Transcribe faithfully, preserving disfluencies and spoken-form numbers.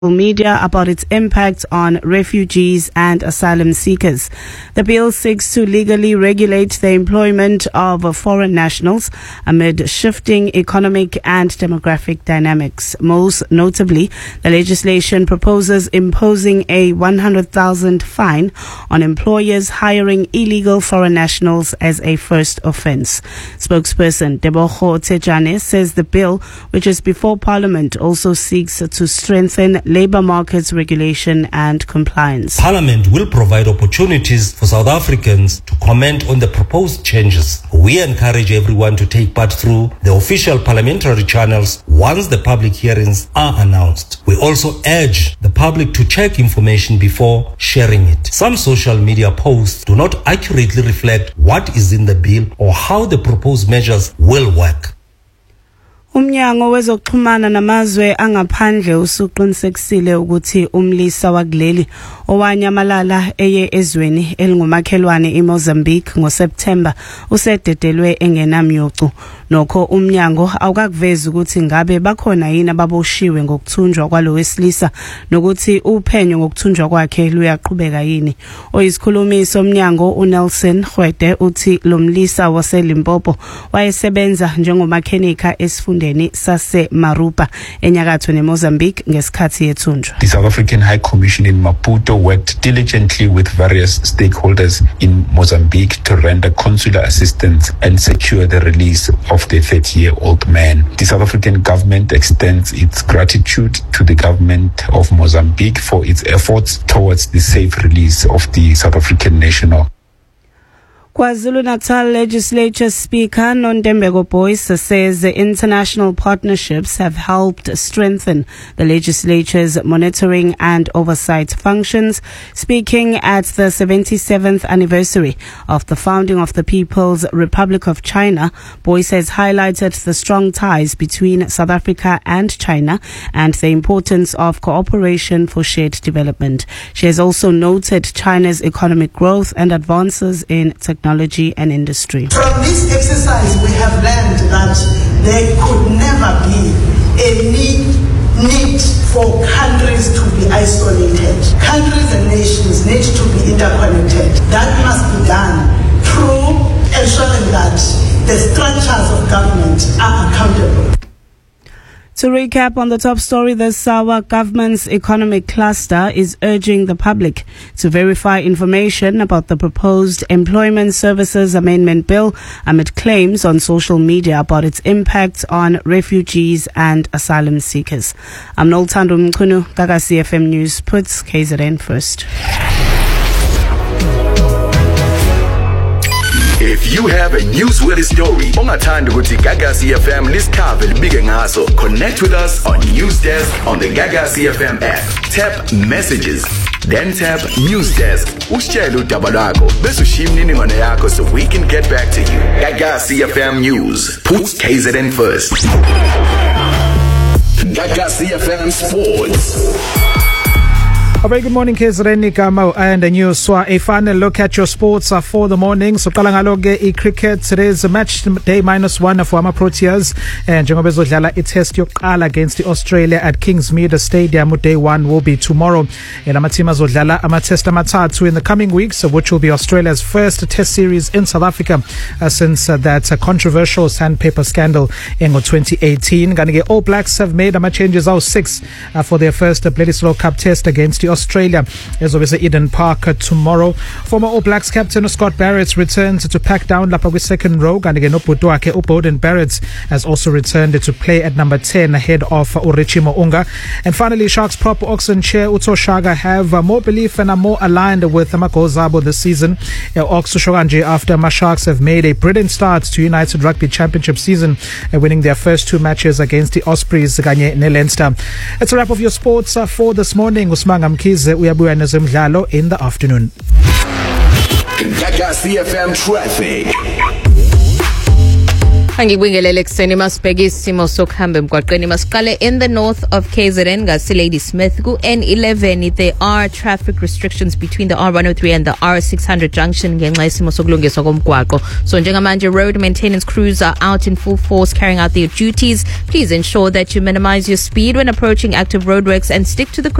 media about its impact on refugees and asylum seekers. The bill seeks to legally regulate the employment of foreign nationals amid shifting economic and demographic dynamics. Most notably, the legislation proposes imposing a one hundred thousand fine on employers hiring illegal foreign nationals as a first offence. Spokesperson Deboho Tejane says the bill, which is before Parliament, also seeks to strengthen labour markets regulation and compliance. Parliament will provide opportunities for South Africans to comment on the proposed changes. We encourage everyone to take part through the official parliamentary channels once the public hearings are announced. We also urge the public to check information before sharing it. Some social media posts do not accurately reflect what is in the bill or how the proposed measures will work. Umnyango wezokuxhumana namazwe angaphandle usuqinisekisile ukuthi umlisa wakuleli owanyamalala eye ezweni elingumakhelwane eMozambique ngoSeptember usededelwe engenamyocu. Nokho umnyango awukakuvezi ukuthi ngabe bakhona yini ababoshiwe ngokuthunjwa kwalo wesilisa nokuthi uphenyo ngokuthunjwa kwakhe luyaqhubeka yini. Oyisikhulumi somnyango uNelson Khwede uthi lo mlisa waseLimpopo wayesebenza njengomakhenika esifundeni sase Marupa enyakatho neMozambique ngesikhathi yethunjwa. The South African High Commission in Maputo worked diligently with various stakeholders in Mozambique to render consular assistance and secure the release of the thirty-year-old man. The South African government extends its gratitude to the government of Mozambique for its efforts towards the safe release of the South African national. KwaZulu-Natal Legislature Speaker Nondembeko Boyce says the international partnerships have helped strengthen the legislature's monitoring and oversight functions. Speaking at the seventy-seventh anniversary of the founding of the People's Republic of China, Boyce has highlighted the strong ties between South Africa and China and the importance of cooperation for shared development. She has also noted China's economic growth and advances in technology. Technology and industry. From this exercise, we have learned that there could never be any need for countries to be isolated. Countries and nations need to be interconnected. That must be done through ensuring that the structures of government are accountable. To recap on the top story, the SAWA government's economic cluster is urging the public to verify information about the proposed Employment Services Amendment Bill amid claims on social media about its impact on refugees and asylum seekers. I'm Nolthando Mchunu, Gagasi F M News puts K Z N first. If you have a newsworthy story, ongathanda ukuthi Gagasi F M lisikhave libike ngaso, connect with us on News Desk on the Gagasi F M app. Tap Messages, then tap News Desk. Usitshele udaba lwakho bese ushiya imininingwane yakho so we can get back to you. Gagasi F M News puts K Z N first. Gagasi F M Sports. A very good morning, K Z N Nikamo and the news. So a final look at your sports uh, for the morning. So kalangaloge e cricket. Today's match day minus one for Ama Proteas. And njengoba bezodlala i-test yokuqala against Australia at Kingsmead Stadium. Day one will be tomorrow. And ama-team azodlala ama-test amathathu in the coming weeks, which will be Australia's first test series in South Africa uh, since uh, that uh, controversial sandpaper scandal in twenty eighteen. Ganige All Blacks have made ama-changes out six uh, for their first uh, Bledisloe Cup test against the Australia as obviously Eden Park uh, tomorrow. Former All Blacks captain Scott Barrett returns to pack down lapha second row, and again Ubodwakhe Ubowden Barrett has also returned to play at number ten ahead of uh, Urichi Mo'unga. And finally, Sharks prop Oxen chair Uto Shaga have uh, more belief and are more aligned with Amako Zabo this season. Uh, Ox Shoganje after my Sharks have made a brilliant start to United Rugby Championship season, uh, winning their first two matches against the Ospreys Ganye ne Leinster. It's a wrap of your sports uh, for this morning. Usmanga Mkhize uyabuya nezemidlalo in the afternoon. Gagasi F M traffic. Angibingelele kuseni masibheke isimo sokuhamba emgwaqeni masiqale in the north of K Z N ngasi Lady Smith ku N eleven there are traffic restrictions between the R one oh three and the R six hundred junction ngenxa yesimo sokulungiswa komgwaqo. So njengamanje road maintenance crews are out in full force carrying out their duties. Please ensure that you minimize your speed when approaching active roadworks and stick to the